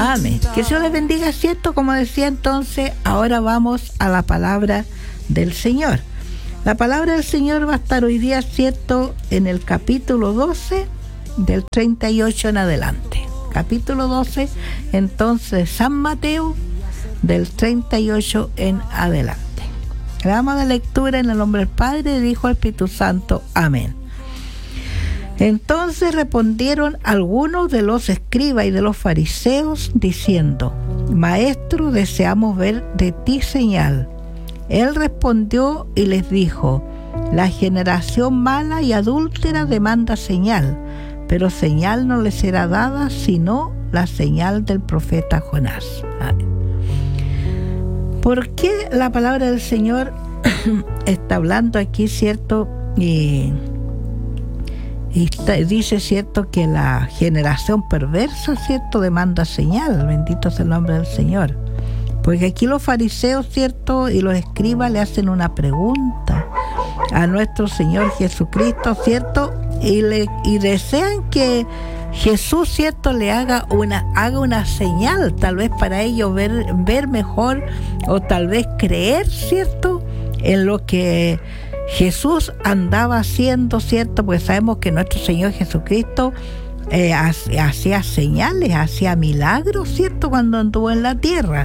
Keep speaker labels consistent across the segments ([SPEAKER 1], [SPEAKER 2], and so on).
[SPEAKER 1] Amén. Que el Señor les bendiga, ¿cierto? Como decía entonces, ahora vamos a la palabra del Señor. La palabra del Señor va a estar hoy día, ¿cierto?, en el capítulo 12, del 38 en adelante. Capítulo 12, entonces, San Mateo, del 38 en adelante. Le damos la lectura en el nombre del Padre, del Hijo y del Espíritu Santo. Amén. Entonces respondieron algunos de los escribas y de los fariseos, diciendo: Maestro, deseamos ver de ti señal. Él respondió y les dijo: La generación mala y adúltera demanda señal, pero señal no le será dada sino la señal del profeta Jonás. Amén. ¿Por qué la palabra del Señor está hablando aquí, cierto? Y dice, cierto, que la generación perversa, cierto, demanda señal. Bendito sea el nombre del Señor. Porque aquí los fariseos, cierto, y los escribas le hacen una pregunta a nuestro Señor Jesucristo, cierto, y desean que Jesús, cierto, le haga una señal, tal vez para ellos ver mejor, o tal vez creer, cierto, en lo que Jesús andaba haciendo, cierto, pues sabemos que nuestro Señor Jesucristo hacía señales, hacía milagros, cierto, cuando anduvo en la tierra.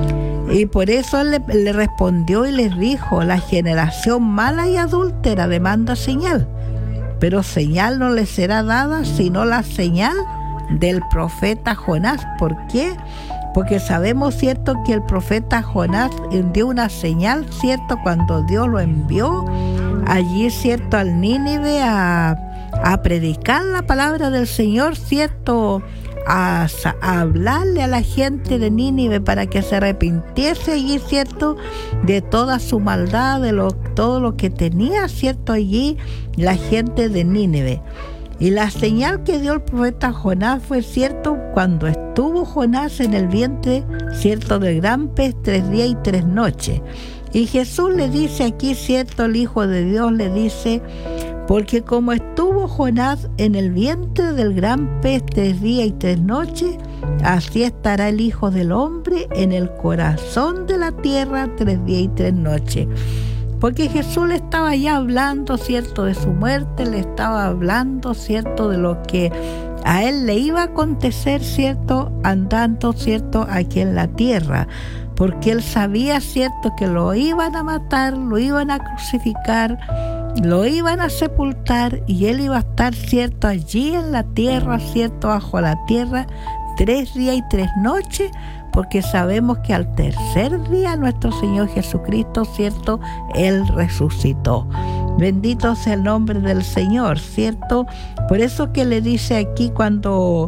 [SPEAKER 1] Y por eso él le respondió y les dijo: la generación mala y adúltera demanda señal, pero señal no le será dada sino la señal del profeta Jonás. ¿Por qué? Porque sabemos, cierto, que el profeta Jonás dio una señal, cierto, cuando Dios lo envió allí, cierto, al Nínive a predicar la palabra del Señor, cierto, a hablarle a la gente de Nínive para que se arrepintiese allí, cierto, de toda su maldad, todo lo que tenía, cierto, allí la gente de Nínive. Y la señal que dio el profeta Jonás fue, cierto, cuando estuvo Jonás en el vientre, cierto, del gran pez 3 días y 3 noches. Y Jesús le dice aquí, cierto, el Hijo de Dios le dice: porque como estuvo Jonás en el vientre del gran pez 3 días y 3 noches, así estará el Hijo del Hombre en el corazón de la tierra 3 días y 3 noches. Porque Jesús le estaba ya hablando, cierto, de su muerte, le estaba hablando, cierto, de lo que a él le iba a acontecer, cierto, andando, cierto, aquí en la tierra. Porque él sabía, cierto, que lo iban a matar, lo iban a crucificar, lo iban a sepultar, y él iba a estar, cierto, allí en la tierra, cierto, bajo la tierra 3 días y 3 noches, porque sabemos que al tercer día nuestro Señor Jesucristo, cierto, Él resucitó. Bendito sea el nombre del Señor, cierto. Por eso que le dice aquí cuando...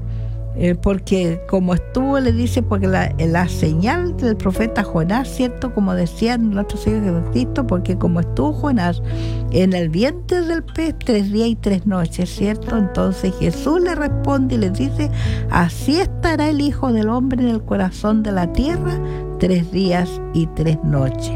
[SPEAKER 1] porque como estuvo, le dice, porque la señal del profeta Jonás, cierto, como decía nuestro Señor Jesucristo, porque como estuvo Jonás en el vientre del pez 3 días y 3 noches, cierto, entonces Jesús le responde y le dice: así estará el Hijo del Hombre en el corazón de la tierra 3 días y 3 noches.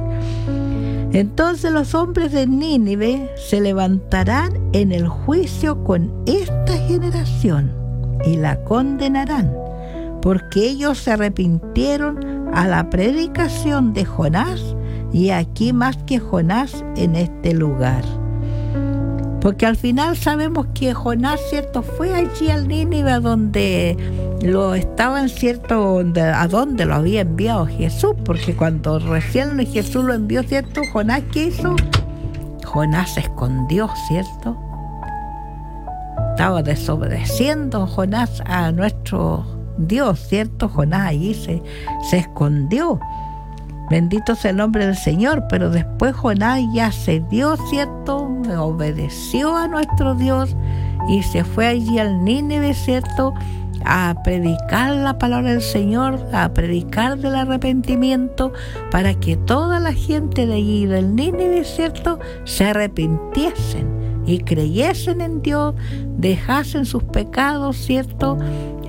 [SPEAKER 1] Entonces los hombres de Nínive se levantarán en el juicio con esta generación y la condenarán, porque ellos se arrepintieron a la predicación de Jonás, y aquí más que Jonás en este lugar. Porque al final sabemos que Jonás, cierto, fue allí al Nínive, a donde lo estaban, cierto, a donde lo había enviado Jesús, porque cuando recién Jesús lo envió, cierto, Jonás, ¿qué hizo? Jonás se escondió, cierto. Estaba desobedeciendo Jonás a nuestro Dios, ¿cierto? Jonás allí se escondió. Bendito sea el nombre del Señor. Pero después Jonás ya se dio, ¿cierto? Obedeció a nuestro Dios y se fue allí al Nínive, ¿cierto? A predicar la palabra del Señor, a predicar del arrepentimiento, para que toda la gente de allí del Nínive, ¿cierto?, se arrepintiesen y creyesen en Dios, dejasen sus pecados, ¿cierto?,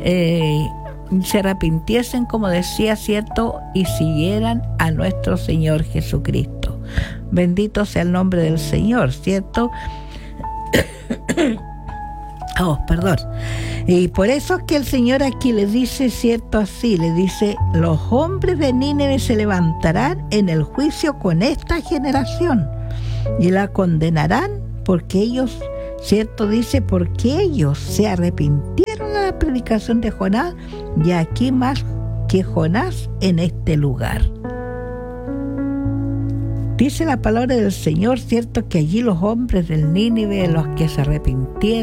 [SPEAKER 1] se arrepintiesen, como decía, ¿cierto?, y siguieran a nuestro Señor Jesucristo. Bendito sea el nombre del Señor, ¿cierto? Perdón. Y por eso es que el Señor aquí le dice, cierto, así, le dice, los hombres de Nínive se levantarán en el juicio con esta generación y la condenarán porque ellos, cierto, dice, porque ellos se arrepintieron de la predicación de Jonás, y aquí más que Jonás en este lugar. Dice la palabra del Señor, cierto, que allí los hombres del Nínive, los que se arrepintieron,